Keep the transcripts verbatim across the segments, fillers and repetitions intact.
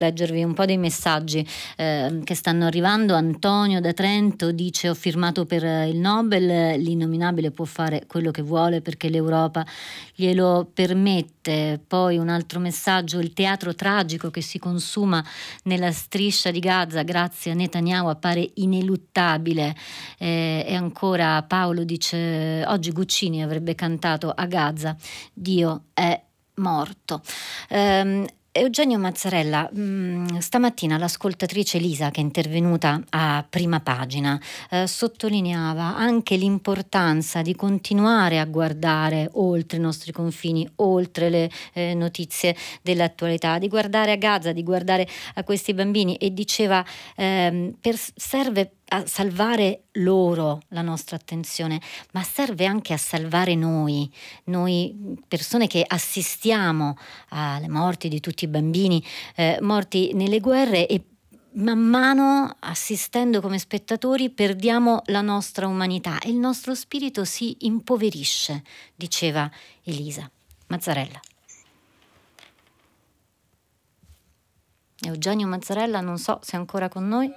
leggervi un po' dei messaggi eh, che stanno arrivando. Antonio da Trento dice: ho firmato per il Nobel, l'innominabile può fare quello che vuole perché l'Europa glielo permette. Poi un altro messaggio: il teatro tragico che si consuma nella striscia di Gaza grazie a Netanyahu appare ineluttabile. Eh, e ancora Paolo dice: oggi Guccini avrebbe cantato a Gaza Dio è morto. Um, Eugenio Mazzarella, mh, stamattina l'ascoltatrice Elisa, che è intervenuta a Prima Pagina, eh, sottolineava anche l'importanza di continuare a guardare oltre i nostri confini, oltre le eh, notizie dell'attualità, di guardare a Gaza, di guardare a questi bambini, e diceva ehm, per, serve a salvare loro la nostra attenzione, ma serve anche a salvare noi, noi persone che assistiamo alle morti di tutti i bambini eh, morti nelle guerre, e man mano, assistendo come spettatori, perdiamo la nostra umanità e il nostro spirito si impoverisce, diceva Elisa. Mazzarella. Eugenio Mazzarella, non so se è ancora con noi.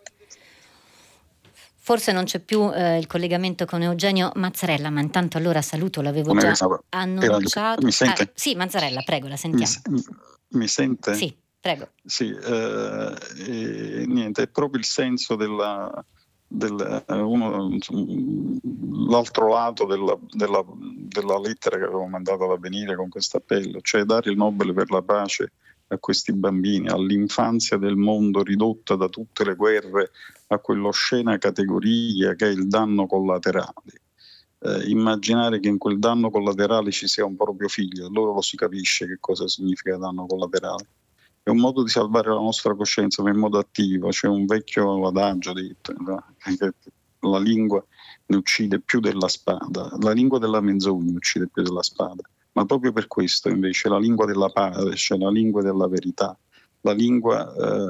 Forse non c'è più eh, il collegamento con Eugenio Mazzarella, ma intanto allora saluto, l'avevo già annunciato. Mi sente? Ah, sì, Mazzarella, prego, la sentiamo. Mi, mi sente? Sì, prego. Sì, eh, e, niente, è proprio il senso della, del, uno, l'altro lato della, della, della lettera che avevo mandato ad Avvenire con questo appello, cioè dare il Nobel per la pace a questi bambini, all'infanzia del mondo ridotta da tutte le guerre a quell'oscena categoria che è il danno collaterale. Eh, immaginare che in quel danno collaterale ci sia un proprio figlio, allora lo si capisce che cosa significa danno collaterale. È un modo di salvare la nostra coscienza, ma in modo attivo. C'è un vecchio adagio detto, no? Che la lingua ne uccide più della spada, la lingua della menzogna uccide più della spada. Ma proprio per questo invece la lingua della pace, cioè la lingua della verità, la lingua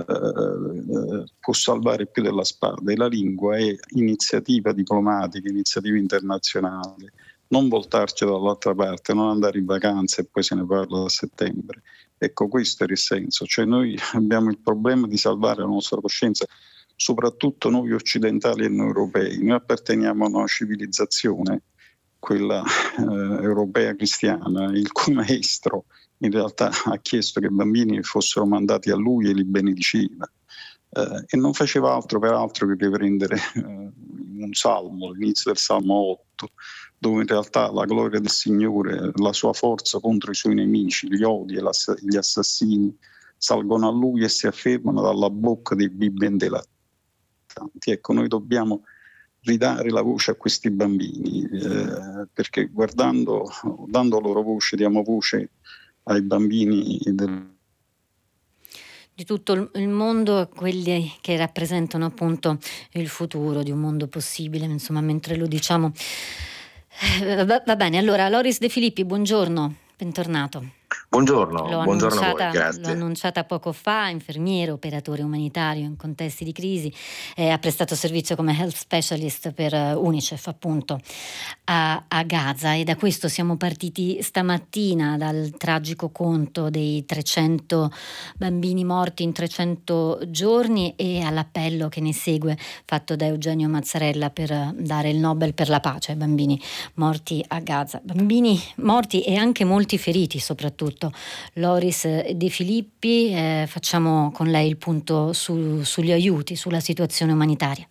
eh, può salvare più della spada, e la lingua è iniziativa diplomatica, iniziativa internazionale, non voltarci dall'altra parte, non andare in vacanza e poi se ne parla a settembre. Ecco, questo è il senso, cioè noi abbiamo il problema di salvare la nostra coscienza, soprattutto noi occidentali e noi europei. Noi apparteniamo a una civilizzazione, quella eh, europea cristiana, il cui maestro in realtà ha chiesto che i bambini fossero mandati a lui e li benediceva, eh, e non faceva altro peraltro che riprendere eh, un salmo, l'inizio del Salmo otto, dove in realtà la gloria del Signore, la sua forza contro i suoi nemici, gli odi e gli assassini salgono a lui e si affermano dalla bocca dei bibben latanti. Ecco, noi dobbiamo ridare la voce a questi bambini, eh, perché guardando, dando loro voce, diamo voce ai bambini del... di tutto il mondo, quelli che rappresentano appunto il futuro di un mondo possibile. Insomma, mentre lo diciamo, eh, va, va bene. Allora, Loris De Filippi, buongiorno, bentornato. Buongiorno, l'ho buongiorno annunciata, a voi, grazie. L'ho annunciata poco fa, infermiere, operatore umanitario in contesti di crisi, eh, ha prestato servizio come health specialist per uh, UNICEF appunto a, a Gaza, e da questo siamo partiti stamattina, dal tragico conto dei trecento bambini morti in trecento giorni e all'appello che ne segue fatto da Eugenio Mazzarella per uh, dare il Nobel per la pace ai bambini morti a Gaza, bambini morti e anche molti feriti soprattutto. Loris De Filippi, eh, facciamo con lei il punto su, sugli aiuti, sulla situazione umanitaria.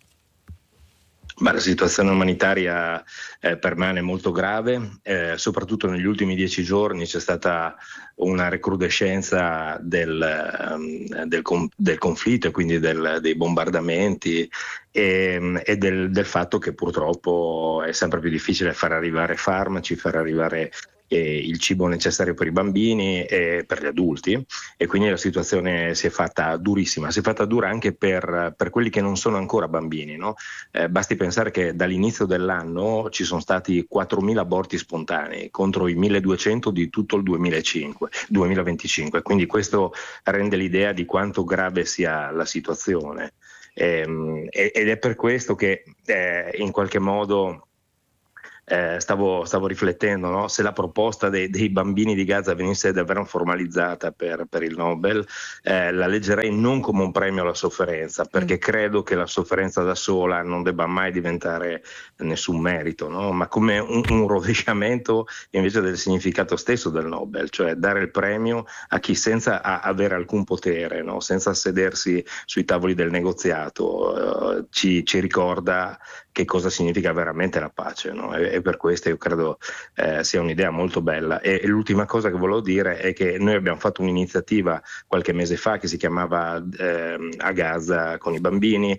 Ma la situazione umanitaria eh, permane molto grave, eh, soprattutto negli ultimi dieci giorni c'è stata una recrudescenza del, um, del, com- del conflitto e quindi del, dei bombardamenti e, e del, del fatto che purtroppo è sempre più difficile far arrivare farmaci, far arrivare eh, il cibo necessario per i bambini e per gli adulti, e quindi la situazione si è fatta durissima, si è fatta dura anche per, per quelli che non sono ancora bambini, no? Eh, basti pensare che dall'inizio dell'anno ci sono stati quattromila aborti spontanei contro i milleduecento di tutto il duemilacinque, duemilaventicinque, quindi questo rende l'idea di quanto grave sia la situazione, ehm, ed è per questo che eh, in qualche modo eh, stavo, stavo riflettendo, no? Se la proposta dei, dei bambini di Gaza venisse davvero formalizzata per, per il Nobel, eh, la leggerei non come un premio alla sofferenza, perché mm. credo che la sofferenza da sola non debba mai diventare nessun merito, no? Ma come un, un rovesciamento invece del significato stesso del Nobel, cioè dare il premio a chi senza a, avere alcun potere, no? Senza sedersi sui tavoli del negoziato, uh, ci, ci ricorda che cosa significa veramente la pace, no? E, e per questo io credo eh, sia un'idea molto bella. E, e l'ultima cosa che volevo dire è che noi abbiamo fatto un'iniziativa qualche mese fa che si chiamava eh, A Gaza con i bambini,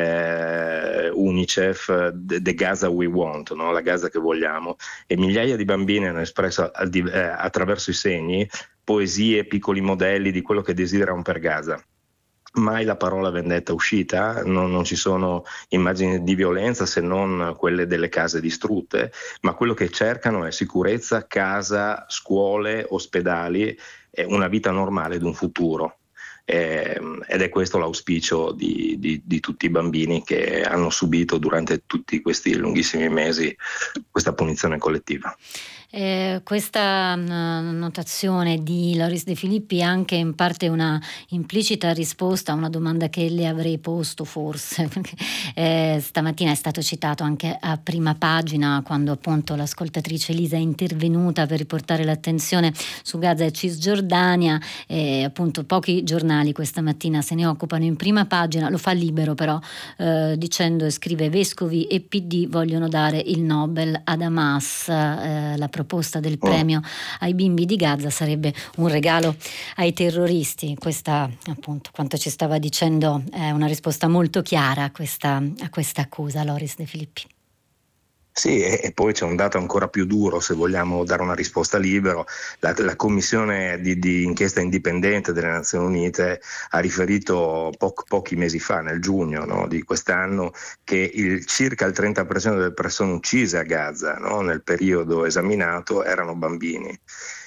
eh, UNICEF, The Gaza We Want, no? La Gaza che vogliamo, e migliaia di bambini hanno espresso eh, attraverso i segni poesie, piccoli modelli di quello che desiderano per Gaza. Mai la parola vendetta è uscita, non, non ci sono immagini di violenza se non quelle delle case distrutte, ma quello che cercano è sicurezza, casa, scuole, ospedali, eh, una vita normale ed un futuro. Eh, ed è questo l'auspicio di, di, di tutti i bambini che hanno subito durante tutti questi lunghissimi mesi questa punizione collettiva. Eh, questa uh, notazione di Loris De Filippi è anche in parte una implicita risposta a una domanda che le avrei posto forse, perché eh, stamattina è stato citato anche a prima pagina quando appunto l'ascoltatrice Elisa è intervenuta per riportare l'attenzione su Gaza e Cisgiordania, e appunto pochi giornali questa mattina se ne occupano in prima pagina, lo fa Libero però, eh, dicendo e scrive: vescovi e P D vogliono dare il Nobel ad Hamas, eh, la proposta del premio ai bimbi di Gaza sarebbe un regalo ai terroristi. Questa appunto, quanto ci stava dicendo, è una risposta molto chiara a questa, a questa accusa, Loris De Filippi. Sì, e, e poi c'è un dato ancora più duro, se vogliamo dare una risposta libero. La, la commissione di, di inchiesta indipendente delle Nazioni Unite ha riferito po- pochi mesi fa, nel giugno, no, di quest'anno, che il, circa il trenta per cento delle persone uccise a Gaza, no, nel periodo esaminato erano bambini.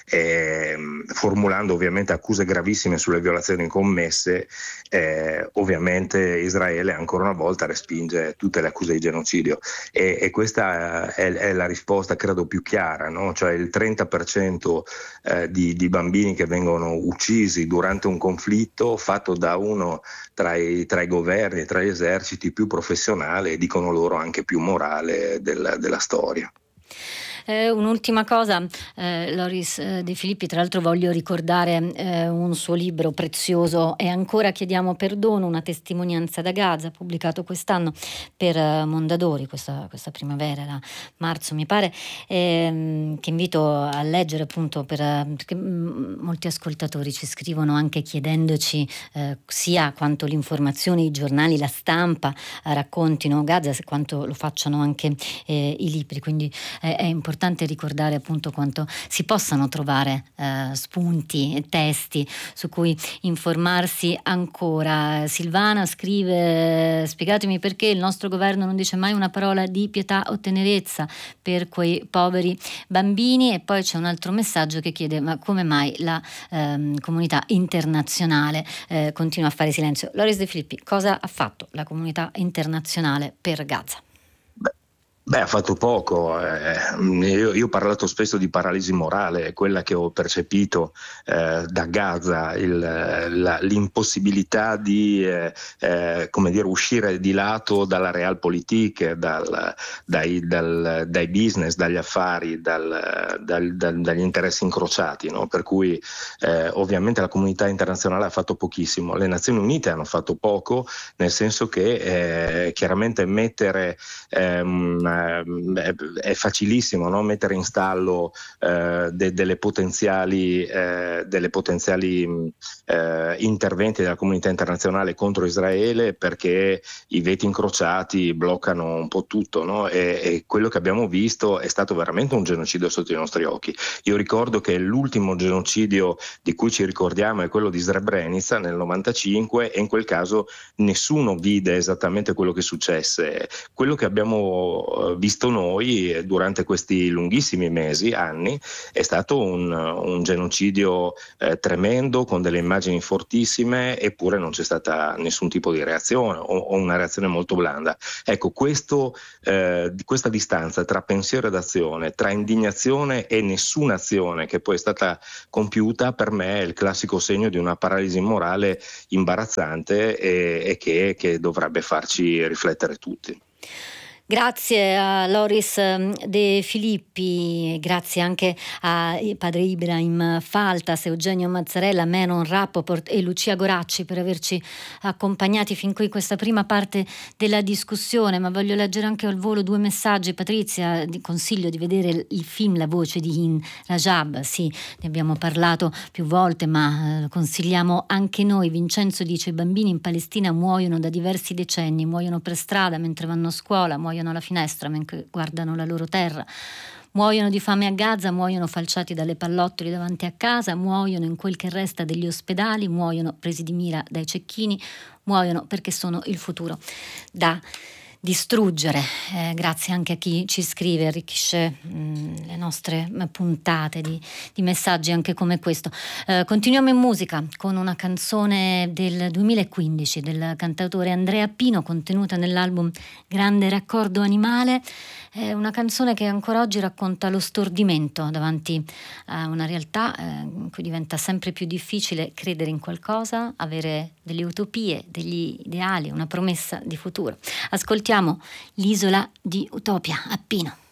Eh, formulando ovviamente accuse gravissime sulle violazioni commesse, eh, ovviamente Israele ancora una volta respinge tutte le accuse di genocidio, e, e questa è, è la risposta credo più chiara, no? Cioè il trenta per cento eh, di, di bambini che vengono uccisi durante un conflitto fatto da uno tra i, tra i governi e tra gli eserciti più professionale e dicono loro anche più morale del, della storia. Eh, un'ultima cosa, eh, Loris eh, De Filippi, tra l'altro voglio ricordare eh, un suo libro prezioso, E ancora chiediamo perdono, una testimonianza da Gaza, pubblicato quest'anno per eh, Mondadori, questa, questa primavera, da marzo mi pare, ehm, che invito a leggere appunto per, perché mh, molti ascoltatori ci scrivono anche chiedendoci eh, sia quanto l'informazione, i giornali, la stampa eh, raccontino Gaza, quanto lo facciano anche eh, i libri, quindi eh, è importante importante ricordare appunto quanto si possano trovare eh, spunti e testi su cui informarsi ancora. Silvana scrive: spiegatemi perché il nostro governo non dice mai una parola di pietà o tenerezza per quei poveri bambini. E poi c'è un altro messaggio che chiede: ma come mai la ehm, comunità internazionale eh, continua a fare silenzio? Loris De Filippi, cosa ha fatto la comunità internazionale per Gaza? Beh, ha fatto poco. Eh, io, io ho parlato spesso di paralisi morale, quella che ho percepito eh, da Gaza, il, la, l'impossibilità di eh, eh, come dire, uscire di lato dalla realpolitik, dal, dai, dal, dai business, dagli affari, dal, dal, dal, dagli interessi incrociati, no? Per cui eh, ovviamente la comunità internazionale ha fatto pochissimo. Le Nazioni Unite hanno fatto poco, nel senso che eh, chiaramente mettere ehm, è facilissimo, no? Mettere in stallo eh, de- delle potenziali, eh, delle potenziali eh, interventi della comunità internazionale contro Israele, perché i veti incrociati bloccano un po' tutto, no? E, e quello che abbiamo visto è stato veramente un genocidio sotto i nostri occhi. Io ricordo che l'ultimo genocidio di cui ci ricordiamo è quello di Srebrenica nel novantacinque, e in quel caso nessuno vide esattamente quello che successe. Quello che abbiamo abbiamo visto noi durante questi lunghissimi mesi, anni, è stato un, un genocidio eh, tremendo, con delle immagini fortissime, eppure non c'è stata nessun tipo di reazione o, o una reazione molto blanda. Ecco, questo, eh, questa distanza tra pensiero ed azione, tra indignazione e nessuna azione che poi è stata compiuta, per me è il classico segno di una paralisi morale imbarazzante e, e che, che dovrebbe farci riflettere tutti. Grazie a Loris De Filippi, grazie anche a padre Ibrahim Faltas, Eugenio Mazzarella, Menon Rappoport e Lucia Goracci per averci accompagnati fin qui in questa prima parte della discussione. Ma voglio leggere anche al volo due messaggi. Patrizia, ti consiglio di vedere il film La voce di Hind Rajab, sì, ne abbiamo parlato più volte, ma eh, consigliamo anche noi. Vincenzo dice: i bambini in Palestina muoiono da diversi decenni, muoiono per strada mentre vanno a scuola, muoiono alla finestra mentre guardano la loro terra, muoiono di fame a Gaza, muoiono falciati dalle pallottole davanti a casa, muoiono in quel che resta degli ospedali, muoiono presi di mira dai cecchini, muoiono perché sono il futuro da distruggere. Eh, grazie anche a chi ci scrive, arricchisce mh, le nostre puntate di, di messaggi anche come questo. Eh, continuiamo in musica con una canzone del duemilaquindici del cantautore Andrea Pino, contenuta nell'album Grande raccordo animale. È una canzone che ancora oggi racconta lo stordimento davanti a una realtà eh, in cui diventa sempre più difficile credere in qualcosa, avere delle utopie, degli ideali, una promessa di futuro. Ascoltiamo L'isola di Utopia a Pino.